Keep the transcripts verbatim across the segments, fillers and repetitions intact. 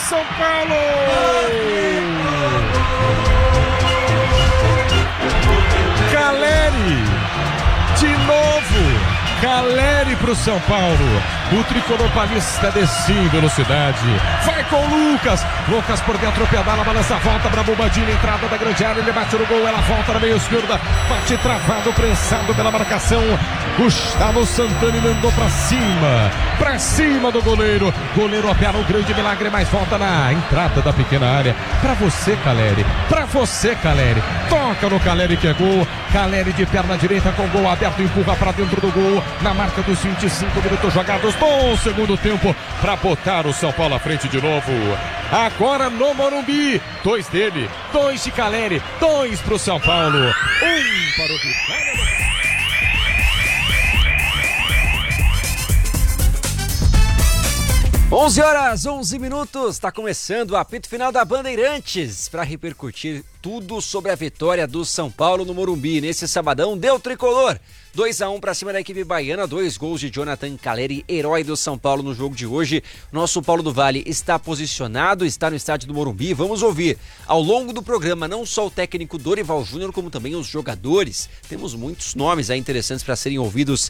São Paulo! Caleri, de novo, Caleri pro São Paulo. O tricolor paulista desce em velocidade. Vai com o Lucas. Lucas por dentro, pedala, balança, volta pra Bombadilha, entrada da grande área. Ele bate no gol, ela volta na meia esquerda. Bate travado, prensado pela marcação. Gustavo Santana mandou pra cima. Pra cima do goleiro. Goleiro opera o grande milagre, mas volta na entrada da pequena área. Pra você, Caleri. Pra você, Caleri. Toca no Caleri que é gol. Caleri de perna direita com gol aberto, empurra pra dentro do gol. Na marca dos vinte e cinco minutos jogados. Bom segundo tempo para botar o São Paulo à frente de novo. Agora no Morumbi. Dois dele, dois de Caleri, dois para o São Paulo. Um para o Vitória. onze horas, onze minutos, está começando o apito final da Bandeirantes para repercutir tudo sobre a vitória do São Paulo no Morumbi. Nesse sabadão deu tricolor, dois a um para cima da equipe baiana, dois gols de Jonathan Caleri, herói do São Paulo no jogo de hoje. Nosso Paulo do Vale está posicionado, está no estádio do Morumbi. Vamos ouvir ao longo do programa não só o técnico Dorival Júnior, como também os jogadores. Temos muitos nomes aí interessantes para serem ouvidos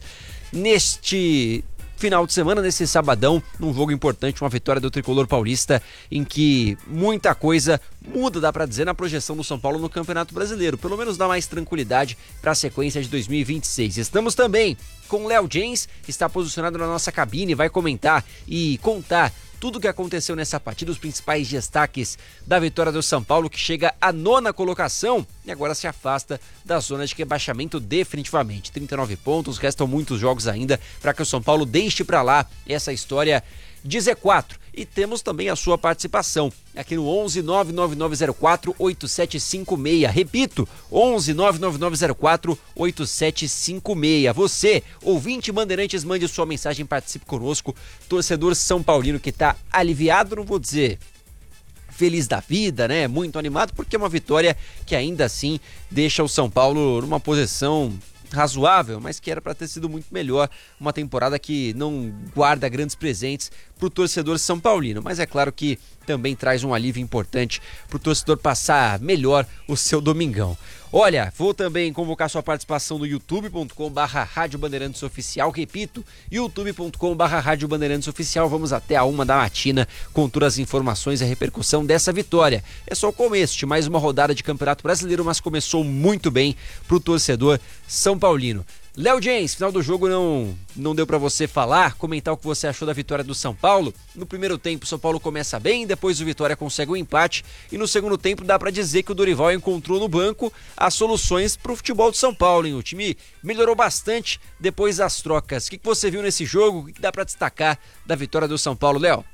neste final de semana, nesse sabadão, num jogo importante, uma vitória do tricolor paulista, em que muita coisa muda, dá pra dizer, na projeção do São Paulo no Campeonato Brasileiro. Pelo menos dá mais tranquilidade para a sequência de dois mil e vinte e seis. Estamos também com o Léo Jens, que está posicionado na nossa cabine, vai comentar e contar tudo o que aconteceu nessa partida, os principais destaques da vitória do São Paulo, que chega à nona colocação e agora se afasta da zona de rebaixamento definitivamente. trinta e nove pontos, restam muitos jogos ainda para que o São Paulo deixe para lá essa história de Z quatro. E temos também a sua participação aqui no onze nove nove nove zero quatro oito sete cinco seis. Repito, onze nove nove nove zero quatro oito sete cinco seis. Você, ouvinte Bandeirantes, mande sua mensagem, participe conosco. Torcedor São Paulino que está aliviado, não vou dizer feliz da vida, né? Muito animado, porque é uma vitória que ainda assim deixa o São Paulo numa posição razoável, mas que era para ter sido muito melhor. Uma temporada que não guarda grandes presentes para o torcedor são paulino, mas é claro que também traz um alívio importante para o torcedor passar melhor o seu domingão. Olha, vou também convocar sua participação no youtube ponto com barra Rádio Bandeirantes Oficial. Repito, youtube ponto com barra Rádio Bandeirantes Oficial. Vamos até a uma da matina com todas as informações e a repercussão dessa vitória. É só o começo de mais uma rodada de Campeonato Brasileiro, mas começou muito bem para o torcedor são paulino. Léo Jens, final do jogo não, não deu pra você falar, comentar o que você achou da vitória do São Paulo. No primeiro tempo o São Paulo começa bem, depois o Vitória consegue um empate e no segundo tempo dá pra dizer que o Dorival encontrou no banco as soluções pro futebol do São Paulo, hein? O time melhorou bastante depois das trocas. O que você viu nesse jogo? O que dá pra destacar da vitória do São Paulo, Léo?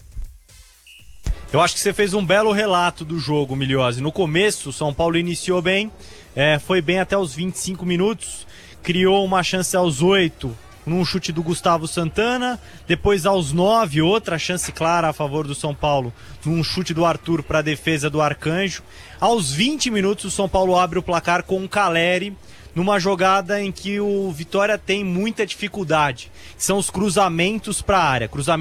Eu acho que você fez um belo relato do jogo, Miliose. No começo o São Paulo iniciou bem, é, foi bem até os vinte e cinco minutos, criou uma chance aos oito num chute do Gustavo Santana, depois aos nove outra chance clara a favor do São Paulo num chute do Arthur para a defesa do Arcanjo. Aos vinte minutos o São Paulo abre o placar com o Caleri numa jogada em que o Vitória tem muita dificuldade, que são os cruzamentos para a área, cruzamentos